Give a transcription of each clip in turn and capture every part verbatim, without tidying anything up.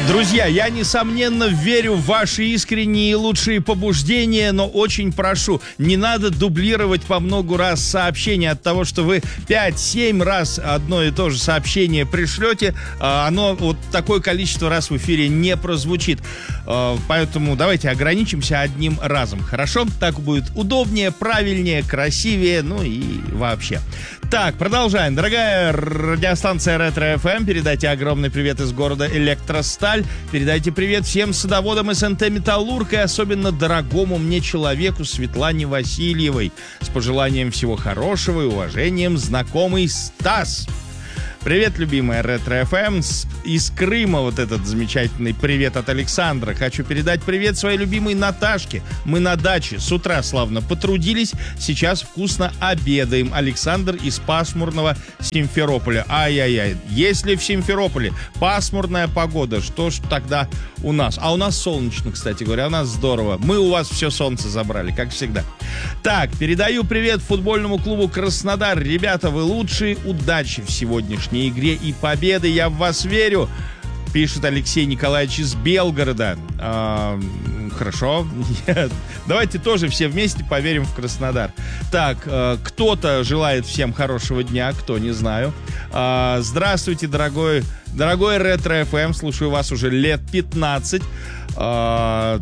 Друзья, я, несомненно, верю в ваши искренние и лучшие побуждения, но очень прошу, не надо дублировать по много раз сообщение. От того, что вы пять-семь раз одно и то же сообщение пришлете, оно вот такое количество раз в эфире не прозвучит. Поэтому давайте ограничимся одним разом, хорошо? Так будет удобнее, правильнее, красивее, ну и вообще. Так, продолжаем. Дорогая радиостанция Ретро-эф эм, передайте огромный привет из города Электросталь. Передайте привет всем садоводам эс эн тэ «Металлург» и особенно дорогому мне человеку Светлане Васильевой. С пожеланием всего хорошего и уважением, знакомый Стас. Привет, любимая Ретро-эф эм. Из Крыма вот этот замечательный привет от Александра. Хочу передать привет своей любимой Наташке. Мы на даче. С утра славно потрудились. Сейчас вкусно обедаем. Александр из пасмурного Симферополя. Ай-яй-яй. Если в Симферополе пасмурная погода, что ж тогда у нас? А у нас солнечно, кстати говоря. У нас здорово. Мы у вас все солнце забрали, как всегда. Так, передаю привет футбольному клубу «Краснодар». Ребята, вы лучшие. Удачи в сегодняшней игре и победы. Я в вас верю, пишет Алексей Николаевич из Белгорода. А, хорошо. Давайте тоже все вместе поверим в Краснодар. Так, кто-то желает всем хорошего дня, кто, не знаю. А, здравствуйте, дорогой, дорогой Ретро-эф эм. Слушаю вас уже лет пятнадцать. А,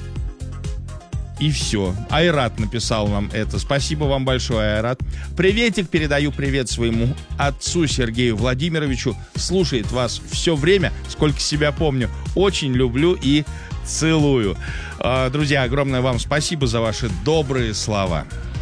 И все. Айрат написал нам это. Спасибо вам большое, Айрат. Приветик, передаю привет своему отцу Сергею Владимировичу. Слушает вас все время, сколько себя помню. Очень люблю и целую. Друзья, огромное вам спасибо за ваши добрые слова.